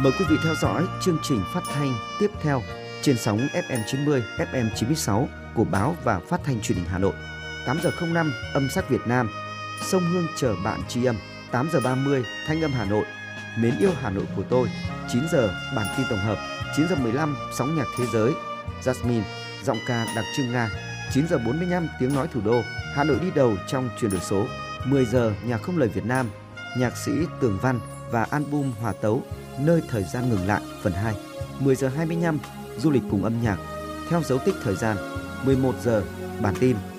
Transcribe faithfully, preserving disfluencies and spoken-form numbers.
Mời quý vị theo dõi chương trình phát thanh tiếp theo trên sóng ép em chín mươi, ép em chín mươi sáu của Báo và Phát thanh Truyền hình Hà Nội. tám giờ không năm âm sắc Việt Nam, Sông Hương chờ bạn tri âm. tám giờ ba mươi Thanh âm Hà Nội, Mến yêu Hà Nội của tôi. chín giờ bản tin tổng hợp. chín giờ mười lăm sóng nhạc thế giới, Jasmine, giọng ca đặc trưng Nga. chín giờ bốn mươi lăm tiếng nói thủ đô, Hà Nội đi đầu trong chuyển đổi số. mười giờ nhạc không lời Việt Nam, nhạc sĩ Tường Văn và album hòa tấu Nơi thời gian ngừng lại phần hai. mười giờ hai mươi lăm du lịch cùng âm nhạc theo dấu tích thời gian. mười một giờ bản tin